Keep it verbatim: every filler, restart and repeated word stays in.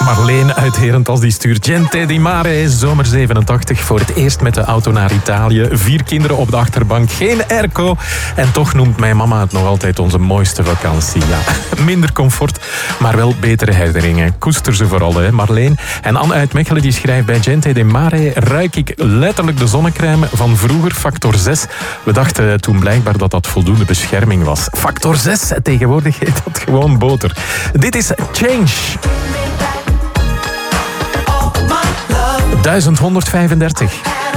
Marleen uit Herentals die stuurt Gente di Mare, zomer zevenentachtig. Voor het eerst met de auto naar Italië. Vier kinderen op de achterbank, geen airco. En toch noemt mijn mama het nog altijd onze mooiste vakantie. Ja, minder comfort, maar wel betere herinneringen. Koester ze vooral, hè, Marleen. En Anne uit Mechelen die schrijft bij Gente di Mare ruik ik letterlijk de zonnecrème van vroeger, factor zes. We dachten toen blijkbaar dat dat voldoende bescherming was. Factor zes, tegenwoordig heet dat gewoon boter. Dit is Change. duizend honderdvijfendertig.